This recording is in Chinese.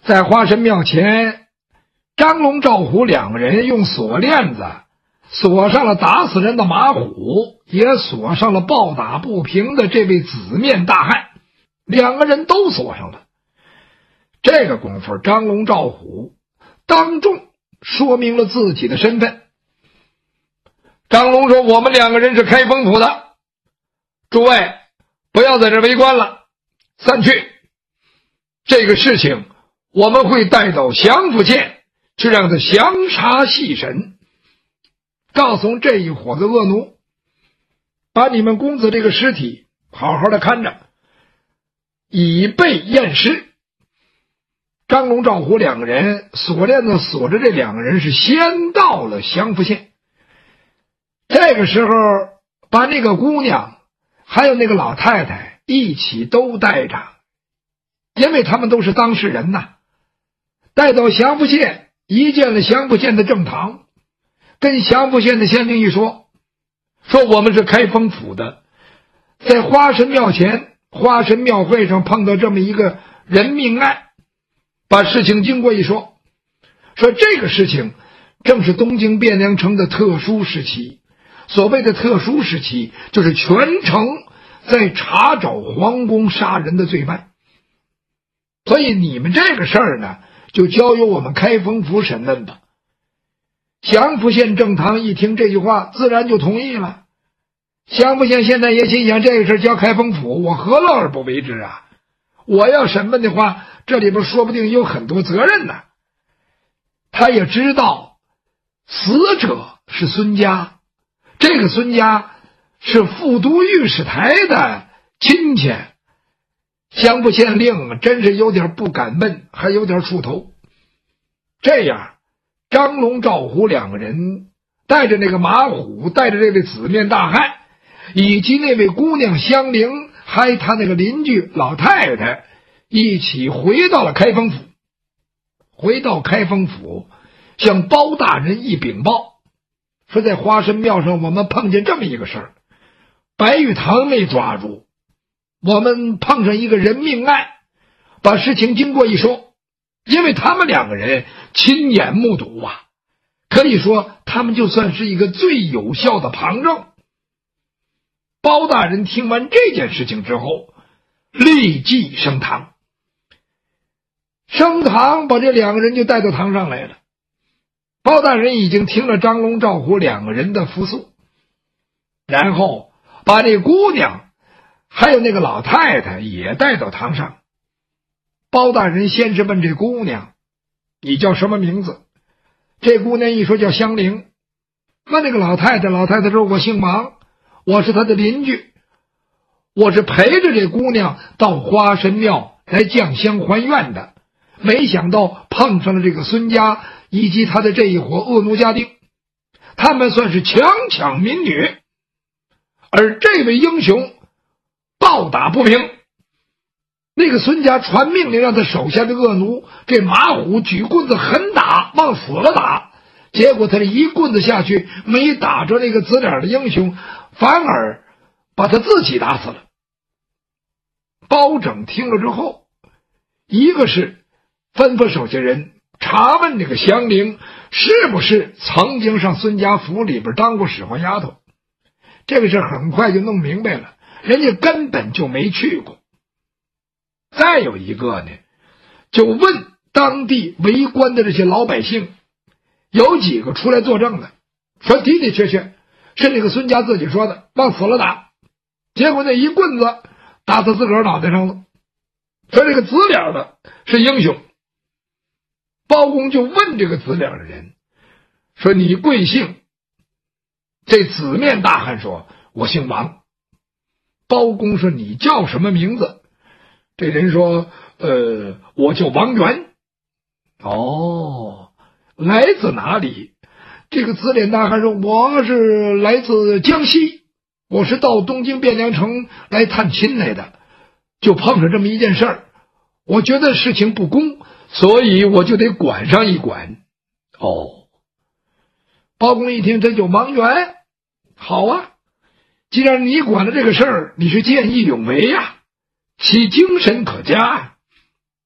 在花神庙前，张龙赵虎两个人用锁链子锁上了打死人的马虎，也锁上了暴打不平的这位紫面大汉，两个人都锁上了。这个功夫，张龙赵虎当众说明了自己的身份。张龙说：“我们两个人是开封府的，诸位不要在这围观了，散去。这个事情我们会带到祥符县去让他详查细审，告诉这一伙子恶奴，把你们公子这个尸体好好的看着，以备验尸。”张龙赵虎两个人锁链子锁着，这两个人是先到了祥符县。这个时候把那个姑娘还有那个老太太一起都带着，因为他们都是当事人呐。带到祥符县，一见了祥符县的正堂，跟祥符县的县令一说我们是开封府的，在花神庙前花神庙会上碰到这么一个人命案，把事情经过一说这个事情正是东京汴梁城的特殊时期。所谓的特殊时期，就是全城在查找皇宫杀人的罪犯，所以你们这个事儿呢，就交由我们开封府审问吧。祥符县正堂一听这句话，自然就同意了。祥符县现在也心想，这个事交开封府，我何乐而不为之啊？我要审问的话，这里边说不定有很多责任呢。他也知道死者是孙家，这个孙家是副都御史台的亲戚，祥符县令真是有点不敢问，还有点怵头。这样，张龙赵虎两个人带着那个马虎，带着这位紫面大汉，以及那位姑娘香菱，还有他那个邻居老太太，一起回到了开封府。回到开封府，向包大人一禀报，说在花神庙上我们碰见这么一个事儿，白玉堂没抓住，我们碰上一个人命案。把事情经过一说，因为他们两个人亲眼目睹啊，可以说他们就算是一个最有效的旁证。包大人听完这件事情之后，立即升堂。升堂把这两个人就带到堂上来了。包大人已经听了张龙赵虎两个人的复述，然后把这姑娘还有那个老太太也带到堂上。包大人先是问这姑娘，你叫什么名字？这姑娘一说叫香菱。问那个老太太，老太太说我姓王，我是她的邻居，我是陪着这姑娘到花神庙来降香还愿的，没想到碰上了这个孙家以及他的这一伙恶奴家丁，他们算是强抢民女，而这位英雄暴打不平。那个孙家传命令让他手下的恶奴这马虎举棍子狠打，往死了打，结果他这一棍子下去，没打着那个紫脸的英雄，反而把他自己打死了。包拯听了之后，一个是吩咐手下人查问这个香菱是不是曾经上孙家府里边当过使唤丫头，这个事很快就弄明白了，人家根本就没去过。再有一个呢，就问当地围观的这些老百姓，有几个出来作证的，说的的确确是那个孙家自己说的，往死了打，结果那一棍子打到自个儿脑袋上了。说这个紫脸的是英雄。包公就问这个紫脸的人说你贵姓？这紫面大汉说我姓王。包公说你叫什么名字？这人说我叫王元。哦，来自哪里？这个紫脸大汉说我是来自江西，我是到东京汴梁城来探亲来的，就碰上这么一件事儿，我觉得事情不公，所以我就得管上一管。哦，包公一听这就王元，好啊，既然你管了这个事儿，你是见义勇为呀，其精神可嘉。